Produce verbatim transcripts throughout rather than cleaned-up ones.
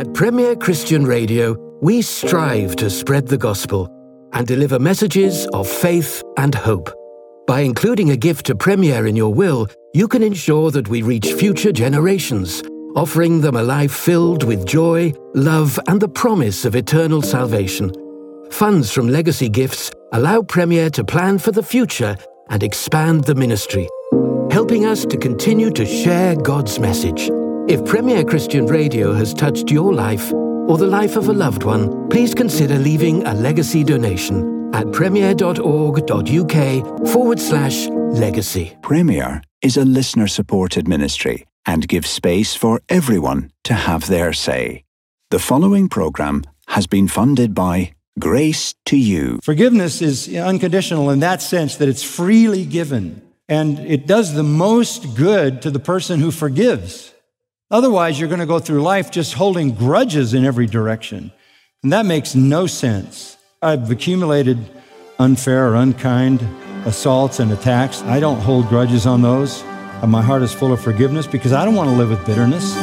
At Premier Christian Radio, we strive to spread the gospel and deliver messages of faith and hope. By including a gift to Premier in your will, you can ensure that we reach future generations, offering them a life filled with joy, love, and the promise of eternal salvation. Funds from legacy gifts allow Premier to plan for the future and expand the ministry, helping us to continue to share God's message. If Premier Christian Radio has touched your life or the life of a loved one, please consider leaving a legacy donation at premier.org.uk forward slash legacy. Premier is a listener-supported ministry and gives space for everyone to have their say. The following programme has been funded by Grace to You. Forgiveness is unconditional in that sense that it's freely given, and it does the most good to the person who forgives. Otherwise, you're going to go through life just holding grudges in every direction, and that makes no sense. I've accumulated unfair or unkind assaults and attacks. I don't hold grudges on those. My heart is full of forgiveness because I don't want to live with bitterness.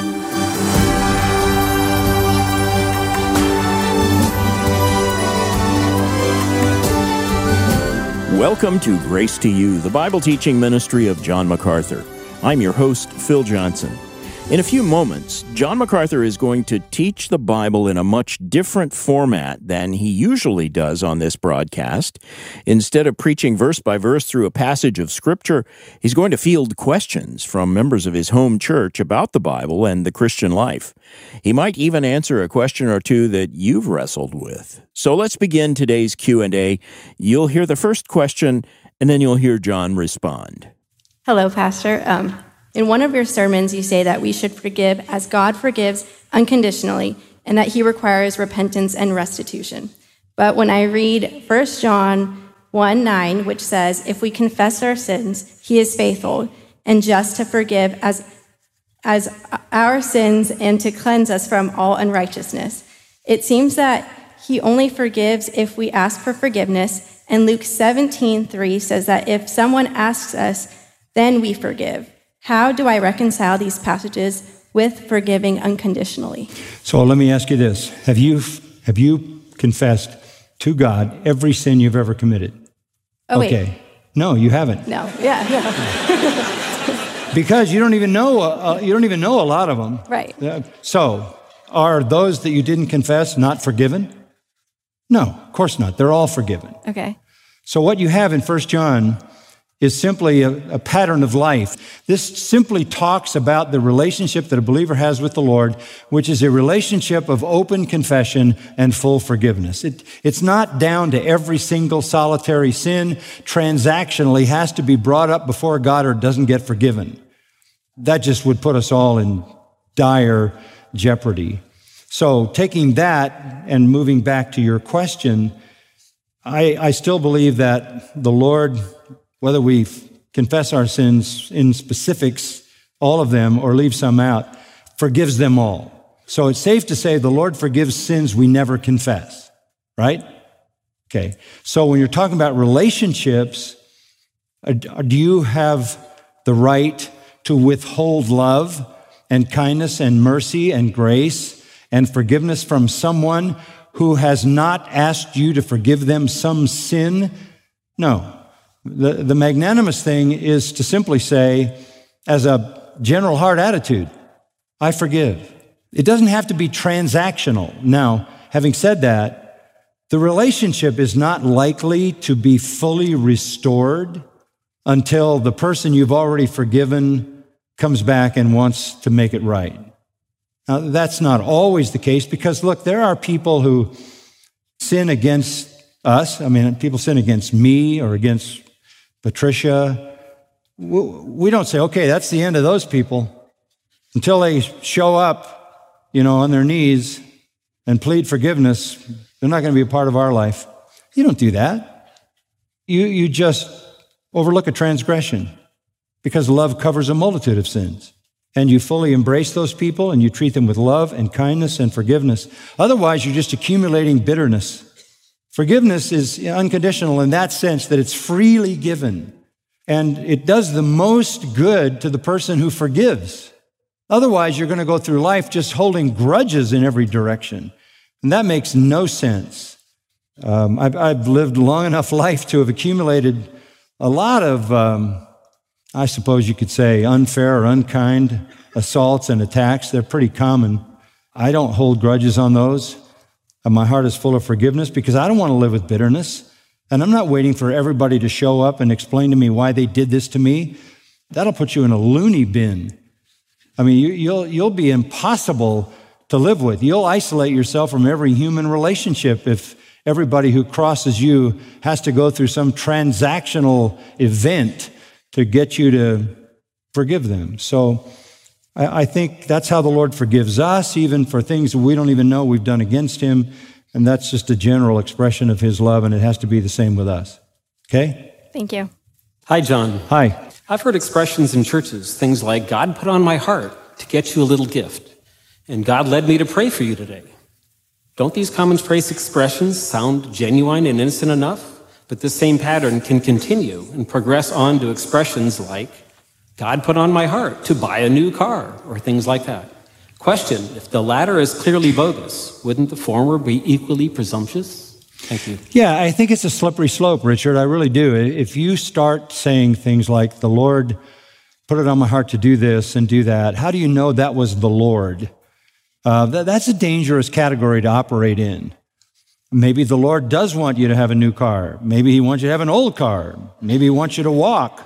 Welcome to Grace to You, the Bible teaching ministry of John MacArthur. I'm your host, Phil Johnson. In a few moments, John MacArthur is going to teach the Bible in a much different format than he usually does on this broadcast. Instead of preaching verse by verse through a passage of Scripture, he's going to field questions from members of his home church about the Bible and the Christian life. He might even answer a question or two that you've wrestled with. So let's begin today's Q and A. You'll hear the first question, and then you'll hear John respond. Hello, Pastor. Um, in one of your sermons, you say that we should forgive as God forgives unconditionally, and that he requires repentance and restitution. But when I read First John one nine, which says, if we confess our sins, he is faithful and just to forgive as, as our sins and to cleanse us from all unrighteousness. It seems that he only forgives if we ask for forgiveness, and Luke seventeen three says that if someone asks us, then we forgive. How do I reconcile these passages with forgiving unconditionally? So let me ask you this. Have you have you confessed to God every sin you've ever committed? Oh, okay. Wait. No, you haven't. No. Yeah, yeah. Because you don't even know uh, you don't even know a lot of them. Right. Uh, so, are those that you didn't confess not forgiven? No, of course not. They're all forgiven. Okay. So what you have in First John is simply a, a pattern of life. This simply talks about the relationship that a believer has with the Lord, which is a relationship of open confession and full forgiveness. It, it's not down to every single solitary sin transactionally has to be brought up before God or it doesn't get forgiven. That just would put us all in dire jeopardy. So taking that and moving back to your question, I, I still believe that the Lord, whether we confess our sins in specifics, all of them, or leave some out, forgives them all. So it's safe to say the Lord forgives sins we never confess, right? Okay. So when you're talking about relationships, do you have the right to withhold love and kindness and mercy and grace and forgiveness from someone who has not asked you to forgive them some sin? No. The, the magnanimous thing is to simply say, as a general heart attitude, I forgive. It doesn't have to be transactional. Now, having said that, the relationship is not likely to be fully restored until the person you've already forgiven comes back and wants to make it right. Now, that's not always the case because, look, there are people who sin against us. I mean, people sin against me or against Patricia. We don't say, okay, that's the end of those people until they show up, you know, on their knees and plead forgiveness. They're not going to be a part of our life. You don't do that. You, you just overlook a transgression because love covers a multitude of sins. And you fully embrace those people and you treat them with love and kindness and forgiveness. Otherwise, you're just accumulating bitterness. Forgiveness is unconditional in that sense that it's freely given, and it does the most good to the person who forgives. Otherwise, you're going to go through life just holding grudges in every direction. And that makes no sense. Um, I've, I've lived long enough life to have accumulated a lot of, um, I suppose you could say, unfair or unkind assaults and attacks. They're pretty common. I don't hold grudges on those. And my heart is full of forgiveness because I don't want to live with bitterness. And I'm not waiting for everybody to show up and explain to me why they did this to me. That'll put you in a loony bin. I mean, you, you'll, you'll be impossible to live with. You'll isolate yourself from every human relationship if everybody who crosses you has to go through some transactional event to get you to forgive them. So I, I think that's how the Lord forgives us, even for things that we don't even know we've done against him. And that's just a general expression of his love, and it has to be the same with us. Okay? Thank you. Hi, John. Hi. I've heard expressions in churches, things like, God put on my heart to get you a little gift, and God led me to pray for you today. Don't these commonplace expressions sound genuine and innocent enough? But this same pattern can continue and progress on to expressions like, God put on my heart to buy a new car, or things like that. Question, if the latter is clearly bogus, wouldn't the former be equally presumptuous? Thank you. Yeah, I think it's a slippery slope, Richard. I really do. If you start saying things like, the Lord put it on my heart to do this and do that, how do you know that was the Lord? Uh, that, that's a dangerous category to operate in. Maybe the Lord does want you to have a new car. Maybe he wants you to have an old car. Maybe he wants you to walk.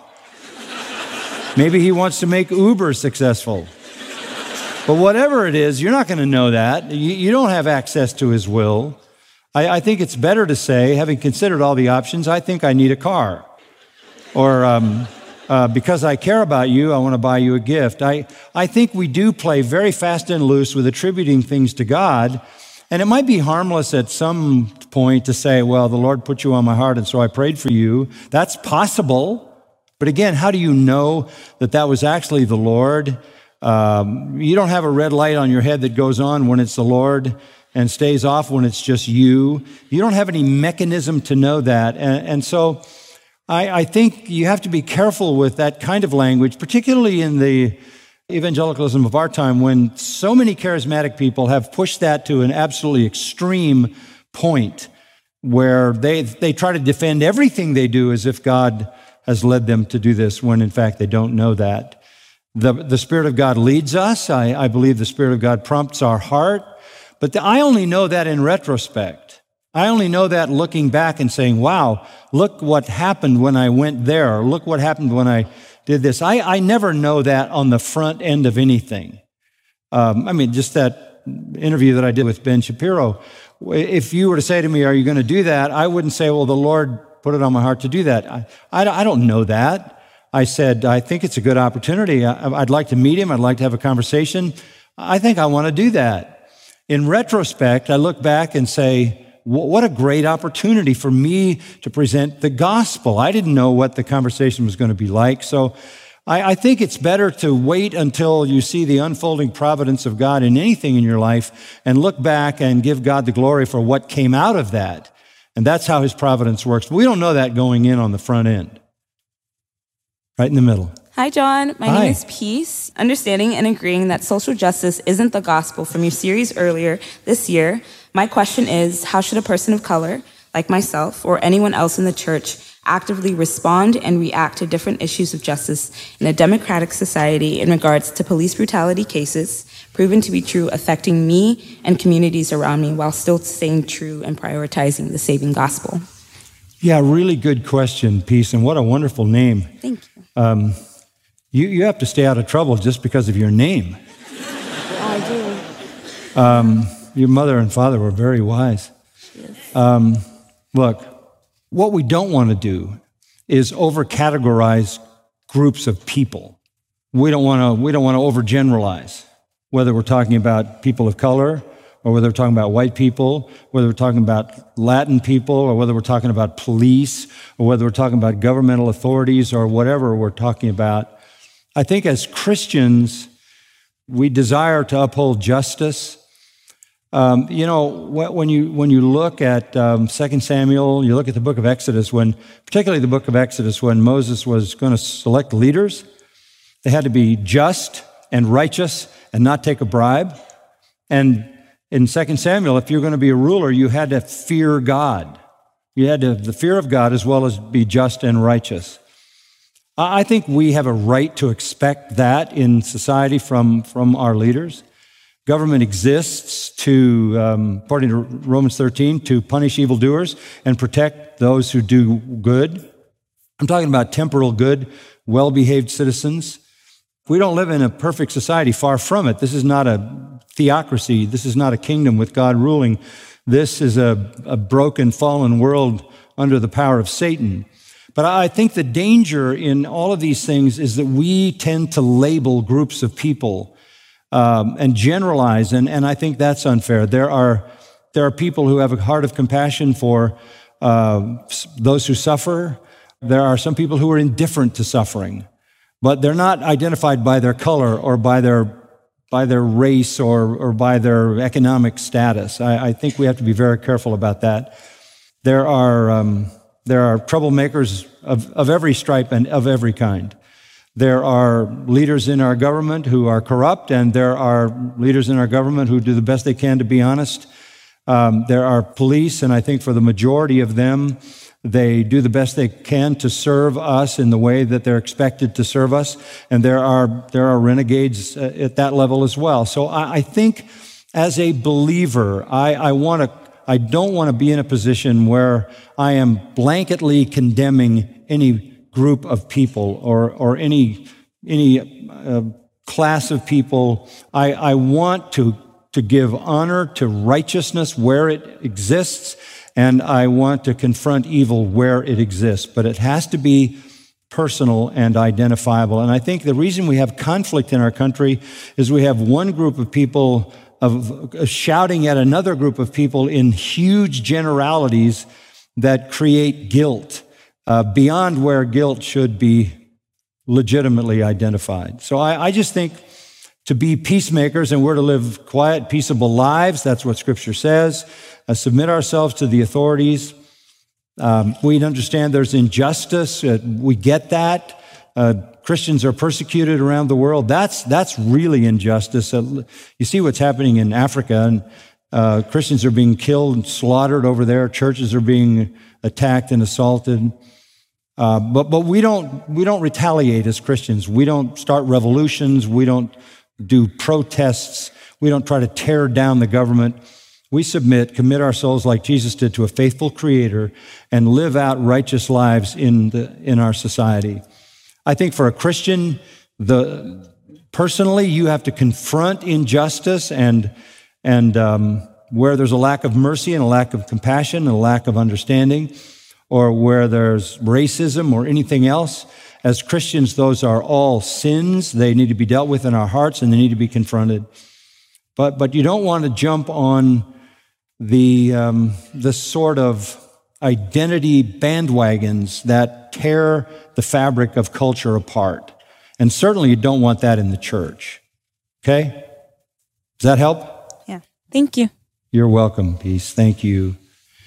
Maybe he wants to make Uber successful. But whatever it is, you're not going to know that. You, you don't have access to his will. I, I think it's better to say, having considered all the options, I think I need a car. Or um, uh, because I care about you, I want to buy you a gift. I, I think we do play very fast and loose with attributing things to God. And it might be harmless at some point to say, well, the Lord put you on my heart, and so I prayed for you. That's possible. But again, how do you know that that was actually the Lord? Um, you don't have a red light on your head that goes on when it's the Lord and stays off when it's just you. You don't have any mechanism to know that. And, and so I, I think you have to be careful with that kind of language, particularly in the evangelicalism of our time, when so many charismatic people have pushed that to an absolutely extreme point where they, they try to defend everything they do as if God has led them to do this, when in fact they don't know that. The, the Spirit of God leads us. I, I believe the Spirit of God prompts our heart. But the, I only know that in retrospect. I only know that looking back and saying, wow, look what happened when I went there. Look what happened when I did this. I, I never know that on the front end of anything. Um, I mean, just that interview that I did with Ben Shapiro. If you were to say to me, are you going to do that? I wouldn't say, well, the Lord put it on my heart to do that. I, I, I don't know that. I said, I think it's a good opportunity. I, I'd like to meet him. I'd like to have a conversation. I think I want to do that. In retrospect, I look back and say, what a great opportunity for me to present the gospel. I didn't know what the conversation was going to be like. So I, I think it's better to wait until you see the unfolding providence of God in anything in your life and look back and give God the glory for what came out of that. And that's how his providence works. We don't know that going in on the front end. Right in the middle. Hi, John. My Hi. name is Peace. Understanding and agreeing that social justice isn't the gospel from your series earlier this year, my question is, how should a person of color, like myself, or anyone else in the church, actively respond and react to different issues of justice in a democratic society in regards to police brutality cases proven to be true affecting me and communities around me while still staying true and prioritizing the saving gospel? Yeah, really good question, Peace, and what a wonderful name. Thank you. Um, you, you have to stay out of trouble just because of your name. I do. Um, your mother and father were very wise. Yes. Um, look, what we don't want to do is over-categorize groups of people. We don't want to. We don't want to overgeneralize, whether we're talking about people of color, or whether we're talking about white people, whether we're talking about Latin people, or whether we're talking about police, or whether we're talking about governmental authorities, or whatever we're talking about. I think as Christians, we desire to uphold justice. Um, you know, when you when you look at um, Second Samuel, you look at the book of Exodus, when particularly the book of Exodus, when Moses was going to select leaders, they had to be just and righteous and not take a bribe. And in Second Samuel, if you're going to be a ruler, you had to fear God. You had to have the fear of God as well as be just and righteous. I think we have a right to expect that in society from, from our leaders. Government exists to, um, according to Romans thirteen, to punish evildoers and protect those who do good. I'm talking about temporal good, well-behaved citizens. We don't live in a perfect society, far from it. This is not a theocracy. This is not a kingdom with God ruling. This is a, a broken, fallen world under the power of Satan. But I think the danger in all of these things is that we tend to label groups of people um, and generalize, and, and I think that's unfair. There are, there are people who have a heart of compassion for uh, those who suffer. There are some people who are indifferent to suffering, but they're not identified by their color or by their by their race or, or by their economic status. I, I think we have to be very careful about that. There are um, there are troublemakers of, of every stripe and of every kind. There are leaders in our government who are corrupt, and there are leaders in our government who do the best they can to be honest. Um, there are police, and I think for the majority of them, they do the best they can to serve us in the way that they're expected to serve us. And there are there are renegades at that level as well. So I, I think as a believer, I, I want to I don't want to be in a position where I am blanketly condemning any group of people or or any any uh, class of people. I, I want to to give honor to righteousness where it exists. And I want to confront evil where it exists, but it has to be personal and identifiable. And I think the reason we have conflict in our country is we have one group of people of, of shouting at another group of people in huge generalities that create guilt uh, beyond where guilt should be legitimately identified. So I, I just think to be peacemakers, and we're to live quiet, peaceable lives. That's what Scripture says. Uh, submit ourselves to the authorities. Um, we understand there's injustice. Uh, we get that. Uh, Christians are persecuted around the world. That's that's really injustice. Uh, you see what's happening in Africa, and uh, Christians are being killed and slaughtered over there. Churches are being attacked and assaulted. Uh, but but we don't we don't retaliate as Christians. We don't start revolutions. We don't do protests. We don't try to tear down the government. We submit, commit our souls like Jesus did to a faithful Creator, and live out righteous lives in the in our society. I think for a Christian, the personally, you have to confront injustice and and um, where there's a lack of mercy and a lack of compassion and a lack of understanding, or where there's racism or anything else. As Christians, those are all sins. They need to be dealt with in our hearts, and they need to be confronted. But but you don't want to jump on the um, the sort of identity bandwagons that tear the fabric of culture apart. And certainly you don't want that in the church. Okay? Does that help? Yeah. Thank you. You're welcome, Peace. Thank you.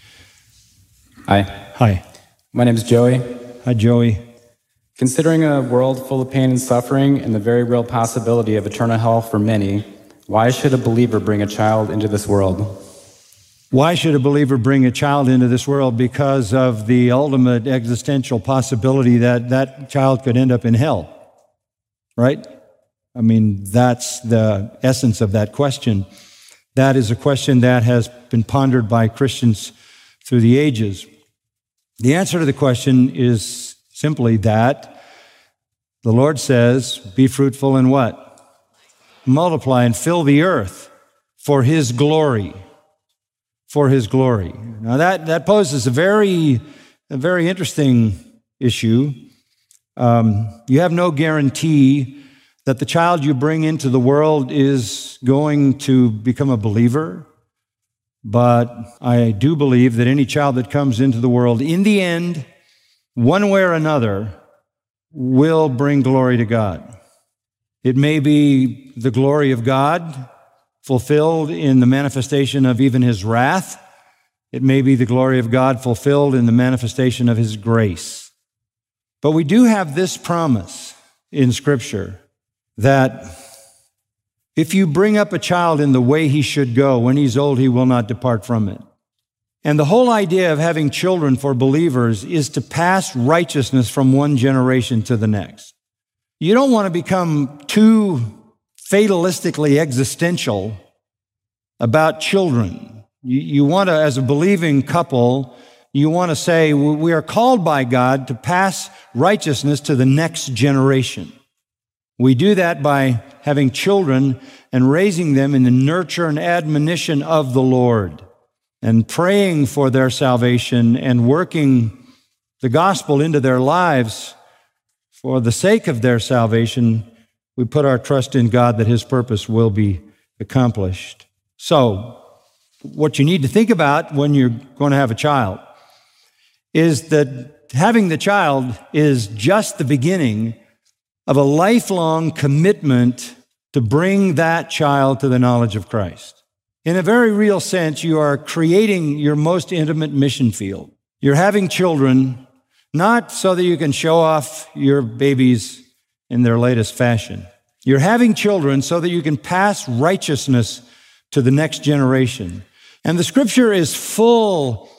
Hi. Hi. My name is Joey. Hi, Joey. Considering a world full of pain and suffering and the very real possibility of eternal hell for many, why should a believer bring a child into this world? Why should a believer bring a child into this world? Because of the ultimate existential possibility that that child could end up in hell, right? I mean, that's the essence of that question. That is a question that has been pondered by Christians through the ages. The answer to the question is simply that the Lord says, be fruitful and what? Multiply and fill the earth for His glory. For His glory. Now that, that poses a very, a very interesting issue. Um, you have no guarantee that the child you bring into the world is going to become a believer. But I do believe that any child that comes into the world, in the end, one way or another, will bring glory to God. It may be the glory of God fulfilled in the manifestation of even His wrath. It may be the glory of God fulfilled in the manifestation of His grace. But we do have this promise in Scripture that If you bring up a child in the way he should go, when he's old, he will not depart from it. And the whole idea of having children for believers is to pass righteousness from one generation to the next. You don't want to become too fatalistically existential about children. You, you want to, as a believing couple, you want to say, we are called by God to pass righteousness to the next generation. We do that by having children and raising them in the nurture and admonition of the Lord, and praying for their salvation and working the gospel into their lives for the sake of their salvation. We put our trust in God that His purpose will be accomplished. So, what you need to think about when you're going to have a child is that having the child is just the beginning of a lifelong commitment to bring that child to the knowledge of Christ. In a very real sense, you are creating your most intimate mission field. You're having children not so that you can show off your babies in their latest fashion. You're having children so that you can pass righteousness to the next generation. And the scripture is full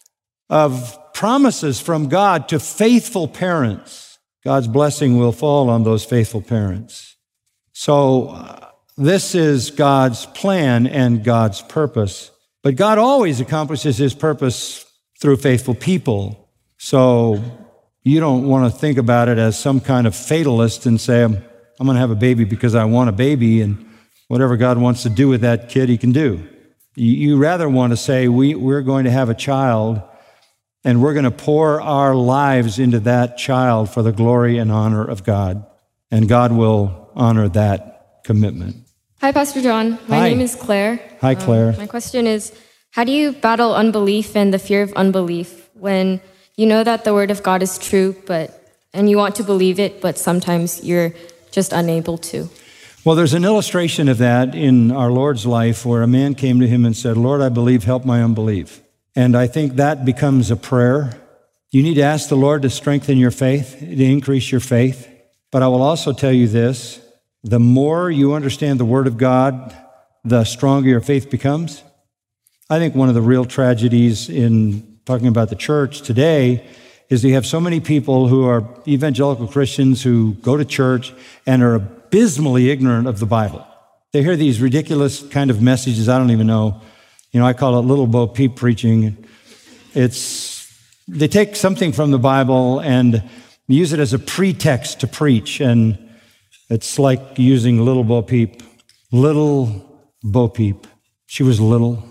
of promises from God to faithful parents. God's blessing will fall on those faithful parents. So uh, this is God's plan and God's purpose. But God always accomplishes His purpose through faithful people. So you don't want to think about it as some kind of fatalist and say, I'm, I'm going to have a baby because I want a baby, and whatever God wants to do with that kid, He can do. You, you rather want to say, we, we're going to have a child, and we're going to pour our lives into that child for the glory and honor of God. And God will honor that commitment. Hi, Pastor John. My Hi. name is Claire. Hi, Claire. Um, my question is, how do you battle unbelief and the fear of unbelief when you know that the Word of God is true, but and you want to believe it, but sometimes you're just unable to? Well, there's an illustration of that in our Lord's life where a man came to Him and said, Lord, I believe, help my unbelief. And I think that becomes a prayer. You need to ask the Lord to strengthen your faith, to increase your faith. But I will also tell you this, the more you understand the Word of God, the stronger your faith becomes. I think one of the real tragedies in talking about the church today is that you have so many people who are evangelical Christians who go to church and are abysmally ignorant of the Bible. They hear these ridiculous kind of messages, I don't even know. You know, I call it Little Bo Peep preaching. It's, they take something from the Bible and use it as a pretext to preach, and it's like using Little Bo Peep. Little Bo Peep. She was little.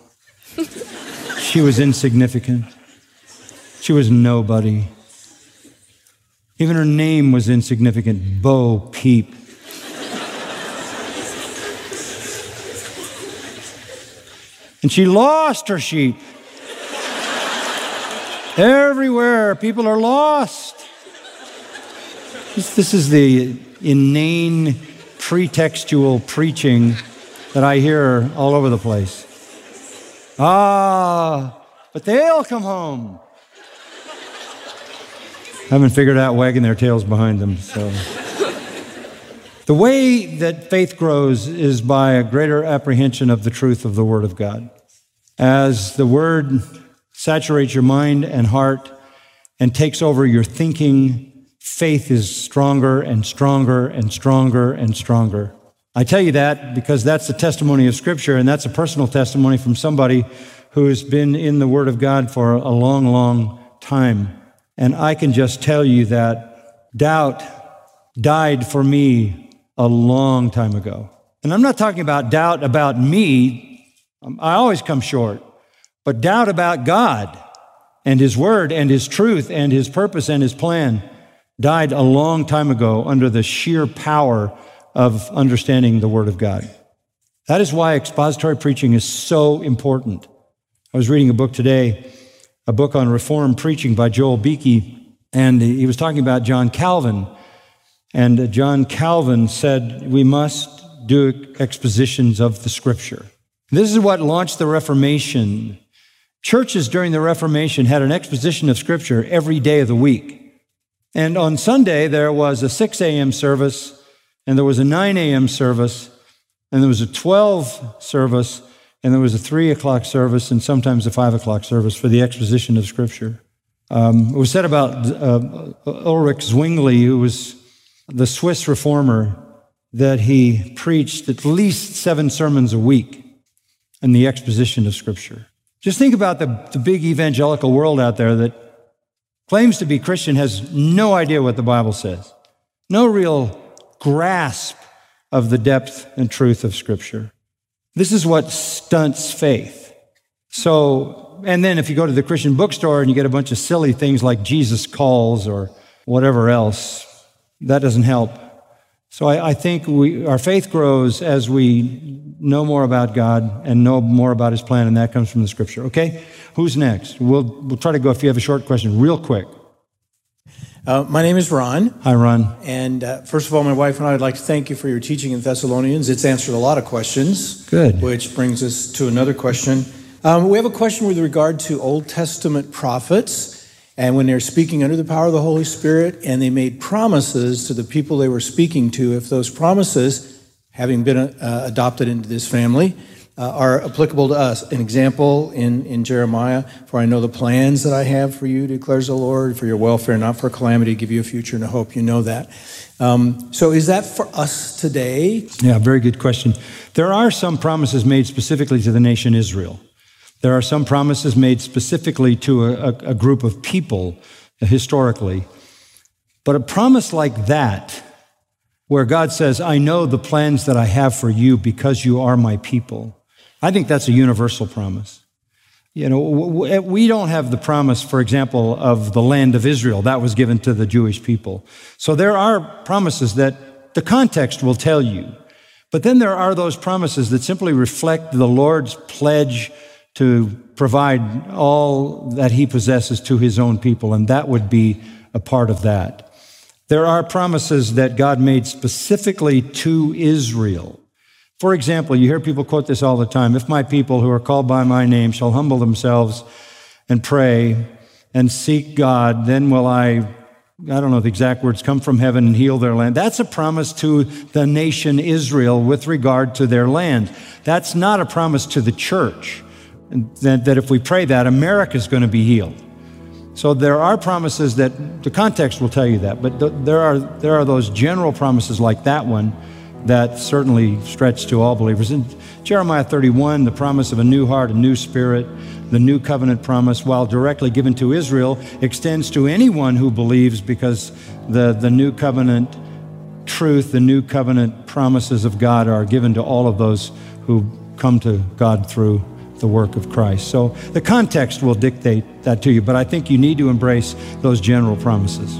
She was insignificant. She was nobody. Even her name was insignificant, Bo Peep. And she lost her sheep. Everywhere, people are lost. This, this is the inane, pretextual preaching that I hear all over the place. Ah, but they'll come home. Haven't figured out wagging their tails behind them, so. The way that faith grows is by a greater apprehension of the truth of the Word of God. As the Word saturates your mind and heart and takes over your thinking, faith is stronger and stronger and stronger and stronger. I tell you that because that's the testimony of Scripture, and that's a personal testimony from somebody who has been in the Word of God for a long, long time. And I can just tell you that doubt died for me a long time ago. And I'm not talking about doubt about me. I always come short. But doubt about God and His Word and His truth and His purpose and His plan died a long time ago under the sheer power of understanding the Word of God. That is why expository preaching is so important. I was reading a book today, a book on Reformed preaching by Joel Beeke, and he was talking about John Calvin. And John Calvin said, we must do expositions of the Scripture. This is what launched the Reformation. Churches during the Reformation had an exposition of Scripture every day of the week. And on Sunday, there was a six a.m. service, and there was a nine a.m. service, and there was a twelve service, and there was a three o'clock service, and sometimes a five o'clock service for the exposition of Scripture. Um, it was said about uh, Ulrich Zwingli, who was the Swiss reformer, that he preached at least seven sermons a week in the exposition of Scripture. Just think about the, the big evangelical world out there that claims to be Christian, has no idea what the Bible says, no real grasp of the depth and truth of Scripture. This is what stunts faith. So, and then if you go to the Christian bookstore and you get a bunch of silly things like Jesus Calls or whatever else, that doesn't help. So I, I think we, our faith grows as we know more about God and know more about His plan, and that comes from the Scripture. Okay? Who's next? We'll, we'll try to go, if you have a short question, real quick. Uh, my name is Ron. Hi, Ron. And uh, first of all, my wife and I would like to thank you for your teaching in Thessalonians. It's answered a lot of questions. Good. Which brings us to another question. Um, we have a question with regard to Old Testament prophets, and when they're speaking under the power of the Holy Spirit, and they made promises to the people they were speaking to, if those promises, having been uh, adopted into this family, uh, are applicable to us. An example in, in Jeremiah, for I know the plans that I have for you, declares the Lord, for your welfare, not for calamity, give you a future and a hope. You know that. Um, so is that for us today? Yeah, very good question. There are some promises made specifically to the nation Israel. There are some promises made specifically to a, a, a group of people uh, historically. But a promise like that, where God says, I know the plans that I have for you because you are my people, I think that's a universal promise. You know, we don't have the promise, for example, of the land of Israel. That was given to the Jewish people. So there are promises that the context will tell you. But then there are those promises that simply reflect the Lord's pledge to provide all that He possesses to His own people, and that would be a part of that. There are promises that God made specifically to Israel. For example, you hear people quote this all the time, if my people who are called by my name shall humble themselves and pray and seek God, then will I, I don't know the exact words, come from heaven and heal their land. That's a promise to the nation Israel with regard to their land. That's not a promise to the church. That, that if we pray that, America is going to be healed. So there are promises that the context will tell you that, but th- there are there are those general promises like that one that certainly stretch to all believers. In Jeremiah thirty-one, the promise of a new heart, a new spirit, the new covenant promise, while directly given to Israel, extends to anyone who believes, because the, the new covenant truth, the new covenant promises of God are given to all of those who come to God through the work of Christ. So the context will dictate that to you, but I think you need to embrace those general promises.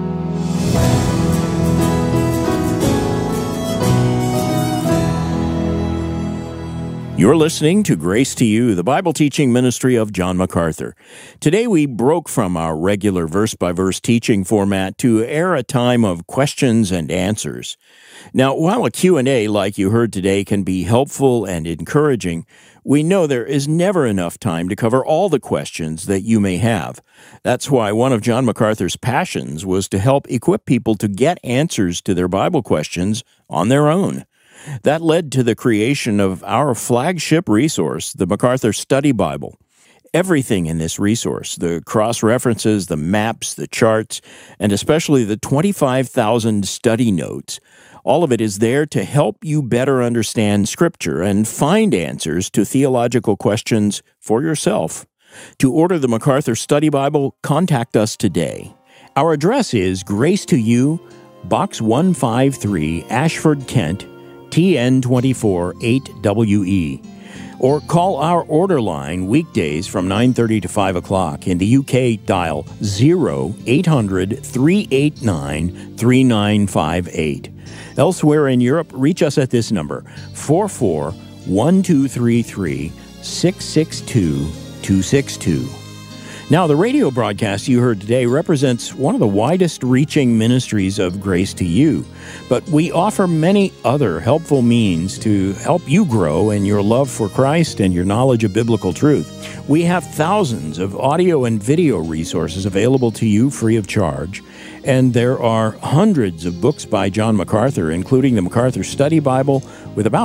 You're listening to Grace to You, the Bible teaching ministry of John MacArthur. Today we broke from our regular verse-by-verse teaching format to air a time of questions and answers. Now, while a Q and A like you heard today can be helpful and encouraging, we know there is never enough time to cover all the questions that you may have. That's why one of John MacArthur's passions was to help equip people to get answers to their Bible questions on their own. That led to the creation of our flagship resource, the MacArthur Study Bible. Everything in this resource, the cross-references, the maps, the charts, and especially the twenty-five thousand study notes, all of it is there to help you better understand Scripture and find answers to theological questions for yourself. To order the MacArthur Study Bible, contact us today. Our address is Grace to You, Box one fifty-three, Ashford, Kent, T N twenty-four eight W E. Or call our order line weekdays from nine thirty to five o'clock. In the U K, dial zero eight hundred, three eight nine, three nine five eight. Elsewhere in Europe, reach us at this number, four four one two three three, six six two, two six two. Now, the radio broadcast you heard today represents one of the widest-reaching ministries of Grace to You, but we offer many other helpful means to help you grow in your love for Christ and your knowledge of biblical truth. We have thousands of audio and video resources available to you free of charge, and there are hundreds of books by John MacArthur, including the MacArthur Study Bible, with about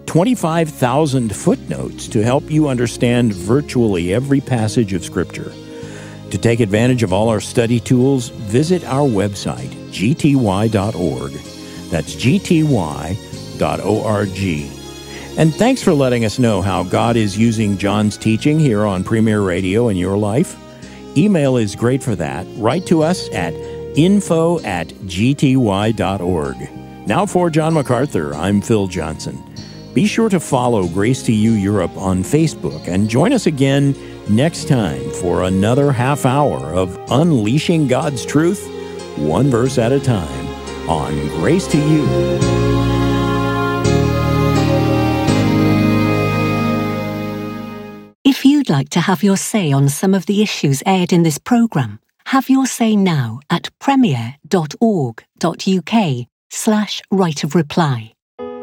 twenty-five thousand footnotes to help you understand virtually every passage of Scripture. To take advantage of all our study tools, visit our website, g t y dot org. That's g t y dot org. And thanks for letting us know how God is using John's teaching here on Premier Radio in your life. Email is great for that. Write to us at info at g t y dot org. Now for John MacArthur, I'm Phil Johnson. Be sure to follow Grace to You Europe on Facebook and join us again next time for another half hour of unleashing God's truth, one verse at a time, on Grace to You. If you'd like to have your say on some of the issues aired in this program, have your say now at premier dot org dot u k slash right of reply.